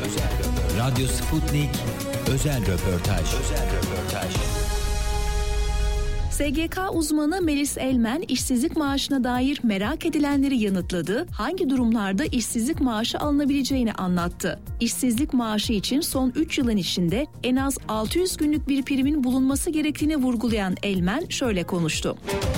Radyo Sputnik özel röportaj. SGK uzmanı Melis Elmen işsizlik maaşına dair merak edilenleri yanıtladı, hangi durumlarda işsizlik maaşı alınabileceğini anlattı. İşsizlik maaşı için son 3 yılın içinde en az 600 günlük bir primin bulunması gerektiğini vurgulayan Elmen şöyle konuştu.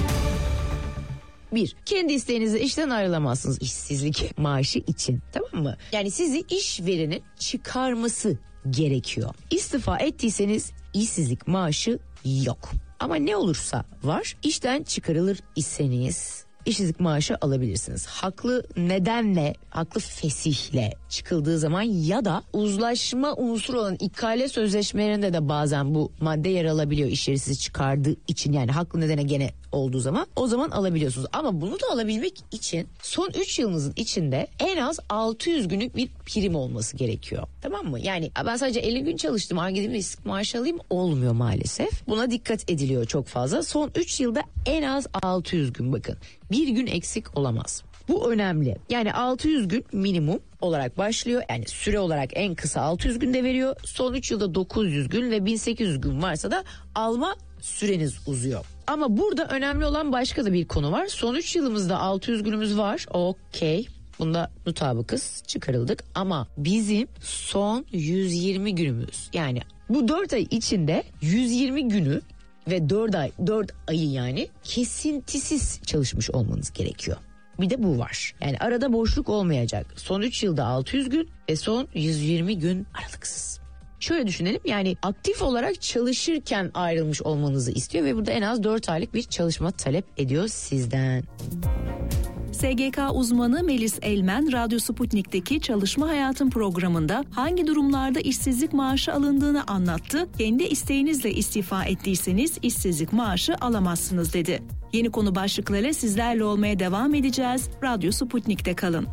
1. Kendi isteğinizle işten ayrılamazsınız işsizlik maaşı için, tamam mı? Yani sizi işverenin çıkarması gerekiyor. İstifa ettiyseniz işsizlik maaşı yok. Ama ne olursa var, işten çıkarılır iseniz işsizlik maaşı alabilirsiniz. Haklı nedenle, haklı fesihle çıkıldığı zaman ya da uzlaşma unsuru olan ikale sözleşmelerinde de bazen bu madde yer alabiliyor, iş yeri sizi çıkardığı için, yani haklı nedene gene olduğu zaman o zaman alabiliyorsunuz. Ama bunu da alabilmek için son 3 yılınızın içinde en az 600 günlük bir prim olması gerekiyor. Tamam mı? Yani ben sadece 50 gün çalıştım, hangi gideyim işsizlik maaşı alayım, olmuyor maalesef. Buna dikkat ediliyor çok fazla. Son 3 yılda en az 600 gün, bakın. Bir gün eksik olamaz. Bu önemli. Yani 600 gün minimum olarak başlıyor. Yani süre olarak en kısa 600 günde veriyor. Son 3 yılda 900 gün ve 1800 gün varsa da alma süreniz uzuyor. Ama burada önemli olan başka da bir konu var. Son 3 yılımızda 600 günümüz var. Okey. Bunda mutabıkız, çıkarıldık. Ama bizim son 120 günümüz, yani bu 4 ay içinde 120 günü ve 4 ayı yani kesintisiz çalışmış olmanız gerekiyor. Bir de bu var. Yani arada boşluk olmayacak. Son 3 yılda 600 gün ve son 120 gün aralıksız. Şöyle düşünelim, yani aktif olarak çalışırken ayrılmış olmanızı istiyor ve burada en az 4 aylık bir çalışma talep ediyor sizden. SGK uzmanı Melis Elmen, Radyo Sputnik'teki Çalışma Hayatım programında hangi durumlarda işsizlik maaşı alındığını anlattı. Kendi isteğinizle istifa ettiyseniz işsizlik maaşı alamazsınız dedi. Yeni konu başlıkları sizlerle olmaya devam edeceğiz. Radyo Sputnik'te kalın.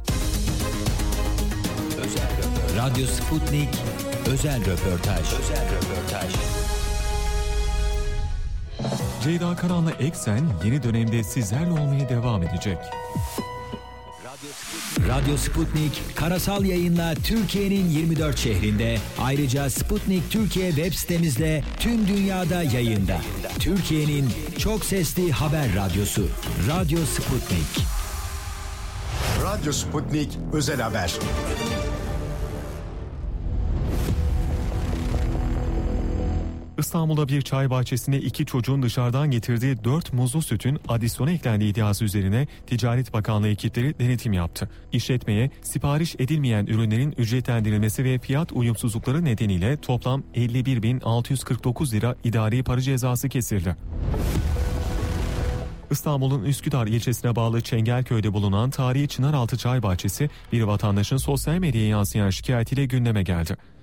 Radyo Sputnik özel röportaj. Ceyda Karan'la Eksen yeni dönemde sizlerle olmaya devam edecek. Radyo Sputnik karasal yayınla Türkiye'nin 24 şehrinde, ayrıca Sputnik Türkiye web sitemizle tüm dünyada yayında. Türkiye'nin çok sesli haber radyosu Radyo Sputnik. Radyo Sputnik özel haber. İstanbul'da bir çay bahçesine 2 çocuğun dışarıdan getirdiği 4 muzlu sütün adisyona eklendiği iddiası üzerine Ticaret Bakanlığı ekipleri denetim yaptı. İşletmeye sipariş edilmeyen ürünlerin ücretlendirilmesi ve fiyat uyumsuzlukları nedeniyle toplam 51.649 lira idari para cezası kesildi. İstanbul'un Üsküdar ilçesine bağlı Çengelköy'de bulunan tarihi Çınaraltı Çay Bahçesi bir vatandaşın sosyal medyaya yansıyan şikayetiyle gündeme geldi.